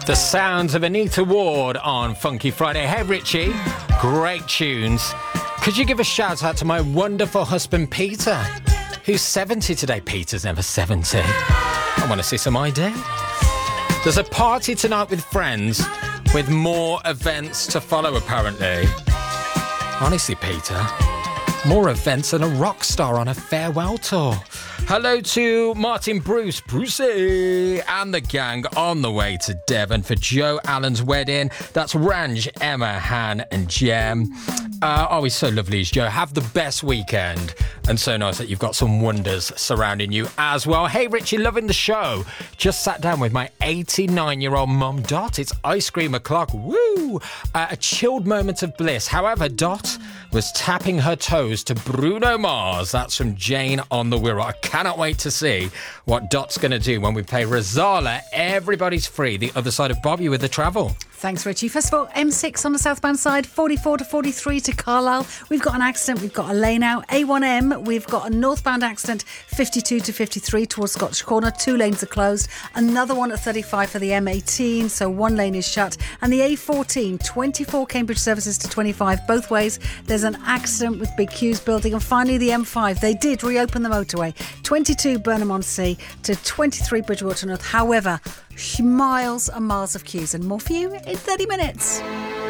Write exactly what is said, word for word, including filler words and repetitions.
The sounds of Anita Ward on Funky Friday. Hey, Richie, great tunes. Could you give a shout out to my wonderful husband, Peter, who's seventy today? Peter's never seventy. I want to see some I D. There's a party tonight with friends with more events to follow, apparently. Honestly, Peter, more events than a rock star on a farewell tour. Hello to Martin Bruce, Brucey, and the gang on the way to Devon for Joe Allen's wedding. That's Ranj, Emma, Han, and Jem. Uh, oh, he's so lovely, he's Joe. Have the best weekend. And so nice that you've got some wonders surrounding you as well. Hey, Richie, loving the show. Just sat down with my eighty-nine-year-old mum, Dot. It's ice cream o'clock. Woo! Uh, a chilled moment of bliss. However, Dot was tapping her toes to Bruno Mars. That's from Jane on the Wirral. I cannot wait to see what Dot's going to do when we play Rozalla. Everybody's free. The other side of Bobby with the travel. Thanks, Richie. First of all, M six on the southbound side, forty-four to forty-three to Carlisle. We've got an accident. We've got a lane out. A one M, we've got a northbound accident, fifty-two to fifty-three towards Scottish Corner. Two lanes are closed. Another one at thirty-five for the M eighteen, so one lane is shut. And the A fourteen, twenty-four Cambridge services to twenty-five. Both ways, there's an accident with big queues building. And finally, the M five, they did reopen the motorway. twenty-two Burnham-on-Sea to twenty-three Bridgewater North. However, miles and miles of queues, and more for you in thirty minutes.